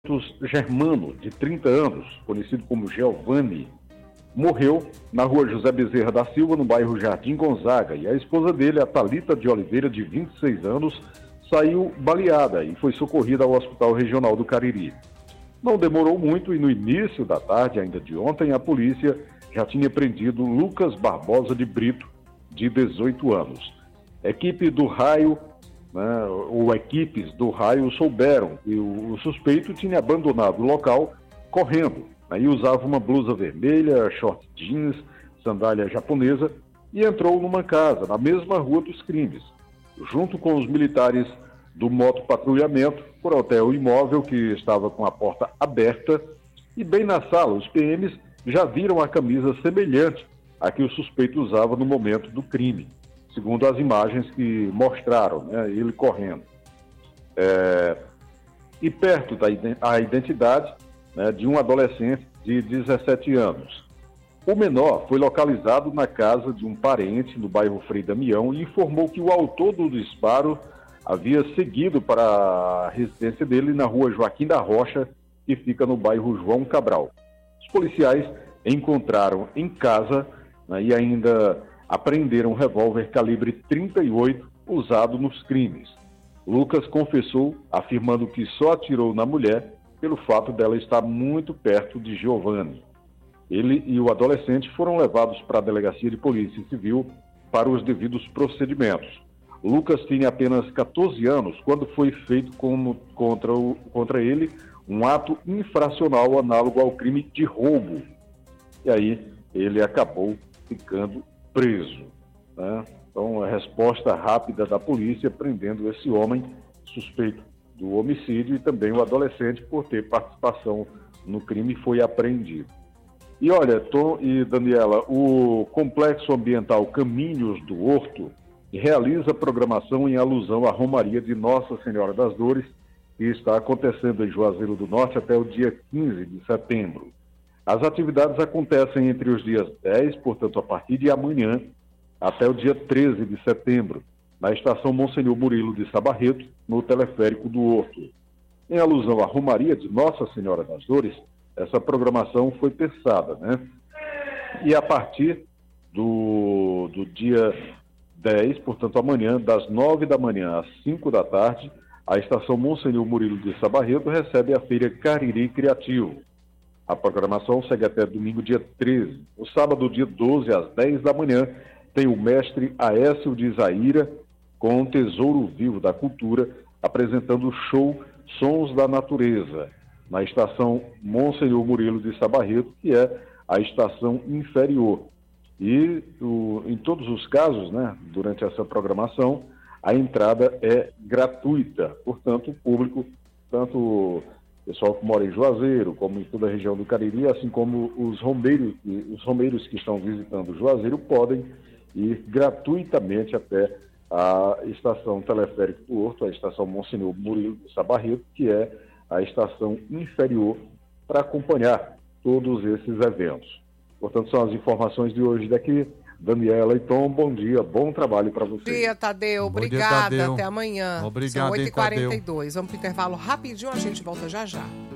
Germano, de 30 anos, conhecido como Giovanni, morreu na rua José Bezerra da Silva, no bairro Jardim Gonzaga, e a esposa dele, a Thalita de Oliveira, de 26 anos, saiu baleada e foi socorrida ao Hospital Regional do Cariri. Não demorou muito e no início da tarde, ainda de ontem, a polícia já tinha prendido Lucas Barbosa de Brito, de 18 anos. Equipe do Raio, ou equipes do Raio souberam que o suspeito tinha abandonado o local correndo, e usava uma blusa vermelha, short jeans, sandália japonesa e entrou numa casa, na mesma rua dos crimes. Junto com os militares do motopatrulhamento, foram até o imóvel que estava com a porta aberta e bem na sala os PMs já viram a camisa semelhante à que o suspeito usava no momento do crime, segundo as imagens que mostraram, ele correndo. E perto da identidade de um adolescente de 17 anos. O menor foi localizado na casa de um parente no bairro Frei Damião e informou que o autor do disparo havia seguido para a residência dele na rua Joaquim da Rocha, que fica no bairro João Cabral. Os policiais encontraram em casa e ainda apreenderam um revólver calibre 38 usado nos crimes. Lucas confessou, afirmando que só atirou na mulher pelo fato dela estar muito perto de Giovanni. Ele e o adolescente foram levados para a Delegacia de Polícia Civil para os devidos procedimentos. Lucas tinha apenas 14 anos quando foi feito contra ele um ato infracional análogo ao crime de roubo. E aí ele acabou ficando preso. Então, a resposta rápida da polícia prendendo esse homem suspeito do homicídio e também o adolescente por ter participação no crime foi apreendido. E olha, Tom e Daniela, o Complexo Ambiental Caminhos do Horto realiza programação em alusão à Romaria de Nossa Senhora das Dores, que está acontecendo em Juazeiro do Norte até o dia 15 de setembro. As atividades acontecem entre os dias 10, portanto, a partir de amanhã, até o dia 13 de setembro, na estação Monsenhor Murilo de Sabarreto, no teleférico do Horto. Em alusão à Romaria de Nossa Senhora das Dores, essa programação foi pensada, E a partir do dia 10, portanto amanhã, das 9 da manhã às 5 da tarde, a estação Monsenhor Murilo de Sabarreto recebe a Feira Cariri Criativo. A programação segue até domingo, dia 13. No sábado, dia 12, às 10 da manhã, tem o mestre Aécio de Isaíra, com o Tesouro Vivo da Cultura, apresentando o show Sons da Natureza, na estação Monsenhor Murilo de Sabarreto, que é a estação inferior. E em todos os casos, durante essa programação, a entrada é gratuita. Portanto, o público, tanto o pessoal que mora em Juazeiro, como em toda a região do Cariri, assim como os romeiros que estão visitando Juazeiro, podem ir gratuitamente até a estação teleférico do Horto, a estação Monsenhor Murilo de Sabarreto, que é a estação inferior, para acompanhar todos esses eventos. Portanto, são as informações de hoje daqui. Daniela e Tom, bom dia, bom trabalho para vocês. Bom dia, Tadeu. Obrigada. Tadeu. Até amanhã. Obrigado, São 8h42. Tadeu. Vamos para o intervalo rapidinho, a gente volta já já.